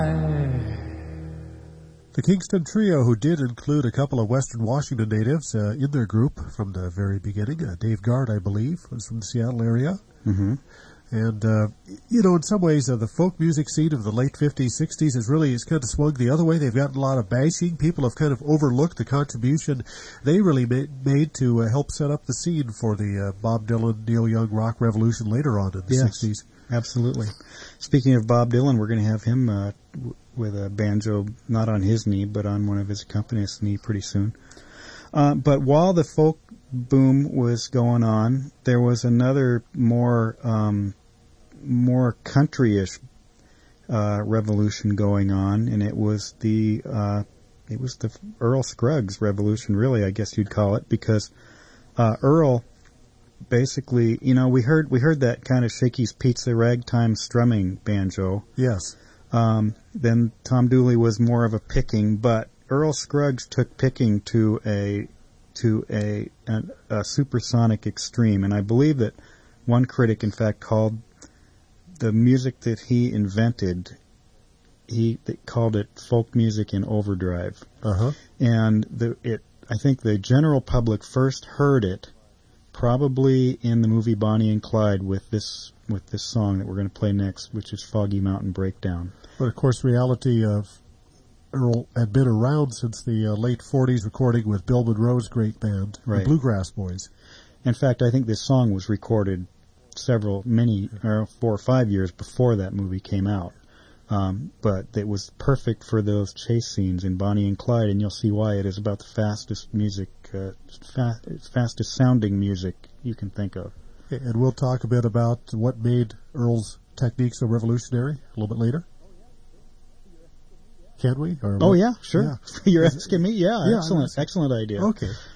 The Kingston Trio, who did include a couple of Western Washington natives in their group from the very beginning. Dave Guard, I believe, was from the Seattle area. Mm-hmm. And, in some ways, the folk music scene of the late 50s, 60s is kind of swung the other way. They've gotten a lot of bashing. People have kind of overlooked the contribution they really made to help set up the scene for the Bob Dylan, Neil Young rock revolution later on in the 60s. Absolutely. Speaking of Bob Dylan, we're going to have him with a banjo, not on his knee, but on one of his accompanists' knee pretty soon. But while the folk boom was going on, there was another more countryish revolution going on, and it was the Earl Scruggs revolution, really, I guess you'd call it, because Earl basically, we heard that kind of Shakey's Pizza ragtime strumming banjo. Yes. Then Tom Dooley was more of a picking, but Earl Scruggs took picking to a supersonic extreme, and I believe that one critic, in fact, called the music that he invented, he called it folk music in overdrive. Uh-huh. And I think the general public first heard it probably in the movie Bonnie and Clyde with this song that we're going to play next, which is Foggy Mountain Breakdown. But of course, reality of Earl had been around since the late 40s, recording with Bill Monroe's great band, the Bluegrass Boys. In fact, I think this song was recorded 4 or 5 years before that movie came out. But it was perfect for those chase scenes in Bonnie and Clyde, and you'll see why. It is about the fastest music, fastest sounding music you can think of. And we'll talk a bit about what made Earl's technique so revolutionary a little bit later. Can we? Yeah, sure. Yeah. You're asking me? Yeah, excellent idea. Okay.